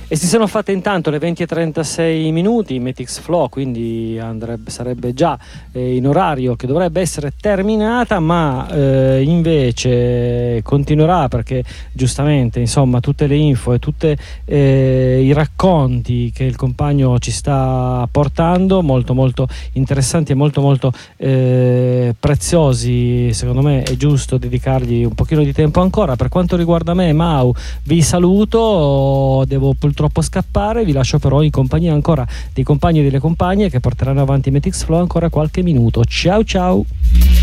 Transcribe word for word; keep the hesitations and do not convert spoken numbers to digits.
E si sono fatte intanto le venti e trentasei minuti, Metix Flow, quindi andrebbe, sarebbe già eh, in orario che dovrebbe essere terminata, ma eh, invece continuerà, perché giustamente insomma tutte le info e tutti eh, i racconti che il compagno ci sta portando, molto molto interessanti e molto molto eh, preziosi, secondo me è giusto dedicargli un pochino di tempo ancora. Per quanto riguarda me, Mau, vi saluto, devo purtroppo scappare, vi lascio però in compagnia ancora dei compagni e delle compagne che porteranno avanti Metix Flow ancora qualche minuto. Ciao ciao.